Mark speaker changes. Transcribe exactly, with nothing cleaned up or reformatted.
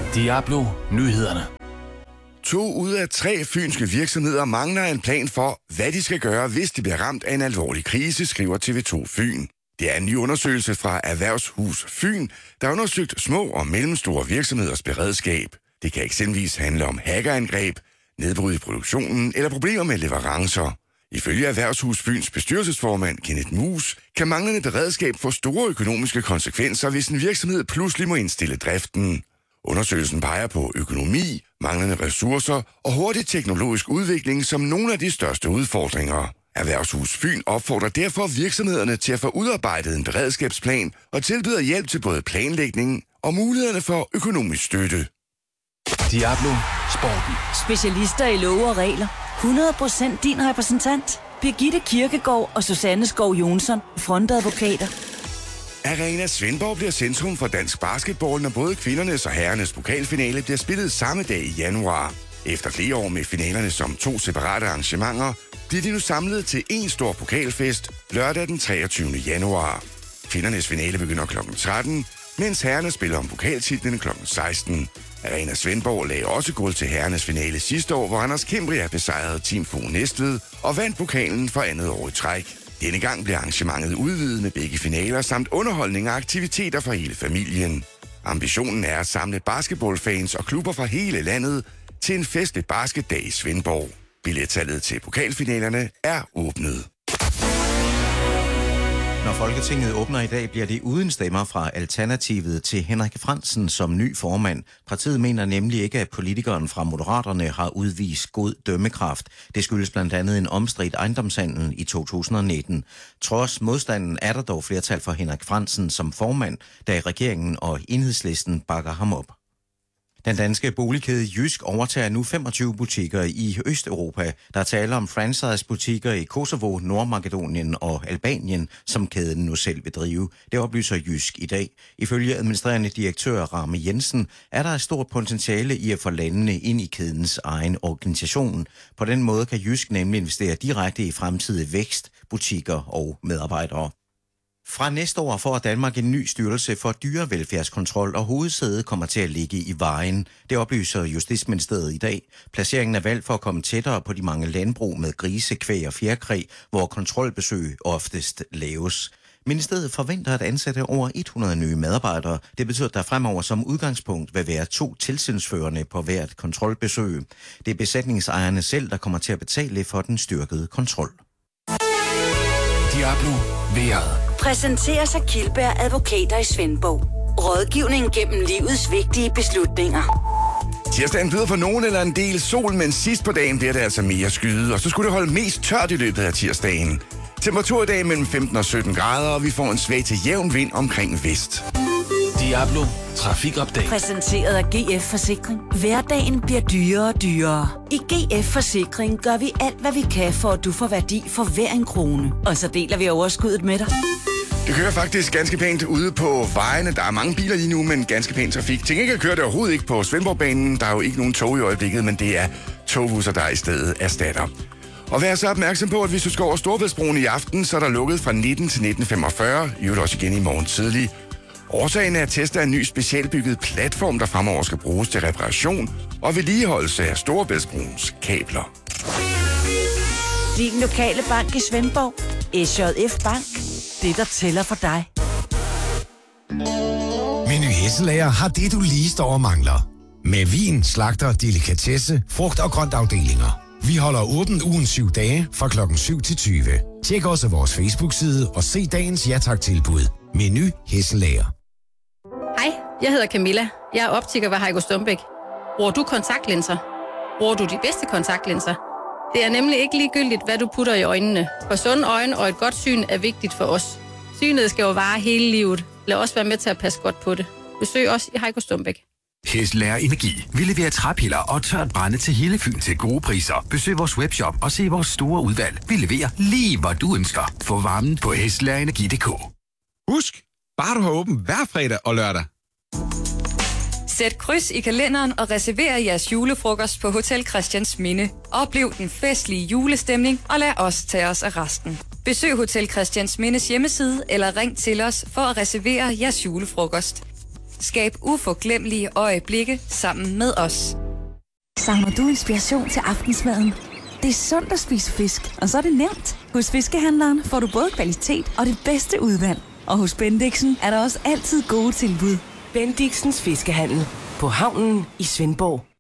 Speaker 1: Diablo Nyhederne.
Speaker 2: To ud af tre fynske virksomheder mangler en plan for, hvad de skal gøre, hvis de bliver ramt af en alvorlig krise, skriver T V to Fyn. Det er en ny undersøgelse fra Erhvervshus Fyn, der har undersøgt små og mellemstore virksomheders beredskab. Det kan eksempelvis handle om hackerangreb, nedbrud i produktionen eller problemer med leverancer. Ifølge Erhvervshus Fyns bestyrelsesformand Kenneth Mus kan manglende beredskab få store økonomiske konsekvenser, hvis en virksomhed pludselig må indstille driften. Undersøgelsen peger på økonomi, manglende ressourcer og hurtig teknologisk udvikling som nogle af de største udfordringer. Erhvervshus Fyn opfordrer derfor virksomhederne til at få udarbejdet en beredskabsplan og tilbyder hjælp til både planlægning og mulighederne for økonomisk støtte.
Speaker 1: Diablo Sporten.
Speaker 3: Specialister i love og regler. hundrede procent din repræsentant. Birgitte Kirkegaard og Susanne Skov Jonsson, frontadvokater.
Speaker 2: Arena Svendborg bliver centrum for dansk basketball, når både kvindernes og herrenes pokalfinale bliver spillet samme dag i januar. Efter flere år med finalerne som to separate arrangementer, bliver de nu samlet til en stor pokalfest lørdag den treogtyvende januar. Kvindernes finale begynder klokken tretten, mens herrerne spiller om pokaltitlen klokken seksten. Arena Svendborg lagde også guld til herrenes finale sidste år, hvor Anders Kimbria besejrede Team Fo Næstved og vandt pokalen for andet år i træk. Denne gang bliver arrangementet udvidet med begge finaler samt underholdning og aktiviteter for hele familien. Ambitionen er at samle basketballfans og klubber fra hele landet til en festlig basketdag i Svendborg. Billetsalget til pokalfinalerne er åbnet.
Speaker 4: Når Folketinget åbner i dag, bliver det uden stemmer fra Alternativet til Henrik Frandsen som ny formand. Partiet mener nemlig ikke, at politikeren fra Moderaterne har udvist god dømmekraft. Det skyldes blandt andet en omstridt ejendomshandel i to tusind nitten. Trods modstanden er der dog flertal for Henrik Frandsen som formand, da regeringen og Enhedslisten bakker ham op. Den danske boligkæde Jysk overtager nu femogtyve butikker i Østeuropa. Der taler om franchise-butikker i Kosovo, Nordmakedonien og Albanien, som kæden nu selv vil drive. Det oplyser Jysk i dag. Ifølge administrerende direktør Rame Jensen er der et stort potentiale i at få landene ind i kædens egen organisation. På den måde kan Jysk nemlig investere direkte i fremtidig vækst, butikker og medarbejdere. Fra næste år får Danmark en ny styrelse for dyrevelfærdskontrol, og hovedsædet kommer til at ligge i Vejen. Det oplyser Justitsministeriet i dag. Placeringen er valgt for at komme tættere på de mange landbrug med grise, kvæg og fjerkræ, hvor kontrolbesøg oftest laves. Ministeriet forventer at ansætte over hundrede nye medarbejdere. Det betyder, at der fremover som udgangspunkt vil være to tilsynsførende på hvert kontrolbesøg. Det er besætningsejerne selv, der kommer til at betale for den styrkede kontrol.
Speaker 1: Diablo Vejret.
Speaker 3: Præsenteres af Kildberg Advokater i Svendborg. Rådgivning gennem livets vigtige beslutninger.
Speaker 2: Tirsdagen byder for nogen eller en del sol, men sidst på dagen bliver det altså mere skyet, og så skulle det holde mest tørt i løbet af tirsdagen. Temperatur i dag mellem femten og sytten grader, og vi får en svag til jævn vind omkring vest.
Speaker 1: Diablo Trafikopdate.
Speaker 3: Præsenteret af G F Forsikring. Hverdagen bliver dyrere og dyrere. I G F Forsikring gør vi alt, hvad vi kan, for at du får værdi for hver en krone. Og så deler vi overskuddet med dig.
Speaker 2: Det kører faktisk ganske pænt ude på vejene. Der er mange biler lige nu, men ganske pæn trafik. Til gengæld kører det overhovedet ikke på Svendborgbanen. Der er jo ikke nogen tog i øjeblikket, men det er togbusser, der i stedet erstatter. Og vær så opmærksom på, at hvis du skal over Storebæltsbroen i aften, så er der lukket fra nitten til nitten femogfyrre. I øvrigt også igen i morgen tidlig. Årsagen er at teste en ny specialbygget platform, der fremover skal bruges til reparation og vedligeholdelse af Storebæltsbroens kabler.
Speaker 3: Din lokale bank i Svendborg. S J F Bank. Det, der tæller for dig.
Speaker 5: Meny Hesselager har det, du lige står og mangler. Med vin, slagter, delikatesse, frugt og grønt afdelinger. Vi holder åbent ugen syv dage fra klokken syv til tyve. Tjek også vores Facebook-side og se dagens ja tak-tilbud. Meny Hesselager.
Speaker 6: Hej, jeg hedder Camilla. Jeg er optiker ved Heiko Stumbæk. Bruger du kontaktlinser? Bruger du de bedste kontaktlinser? Det er nemlig ikke ligegyldigt, hvad du putter i øjnene. For sunde øjne og et godt syn er vigtigt for os. Synet skal jo vare hele livet. Lad os være med til at passe godt på det. Besøg os i Heiko Stumbæk.
Speaker 7: Hesselager Energi. Vi leverer træpiller og tørt brænde til hele Fyn til gode priser. Besøg vores webshop og se vores store udvalg. Vi leverer lige, hvor du ønsker. Få varmen på hesselager energi punktum d k.
Speaker 8: Husk, bare du har åbent hver fredag og lørdag.
Speaker 9: Sæt kryds i kalenderen og reserver jeres julefrokost på Hotel Christiansminde. Oplev den festlige julestemning og lad os tage os af resten. Besøg Hotel Christiansmindes hjemmeside eller ring til os for at reservere jeres julefrokost. Skab uforglemmelige øjeblikke sammen med os.
Speaker 10: Savner du inspiration til aftensmaden? Det er sundt at spise fisk, og så er det nemt. Hos Fiskehandleren får du både kvalitet og det bedste udvalg. Og hos Bendixen er der også altid gode tilbud.
Speaker 11: Bendixens Fiskehandel på havnen i Svendborg.